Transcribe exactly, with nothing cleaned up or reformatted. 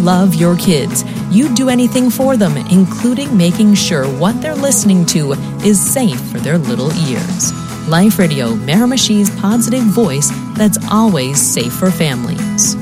love your kids. You'd do anything for them, including making sure what they're listening to is safe for their little ears. Life Radio, Miramichi's positive voice that's always safe for families.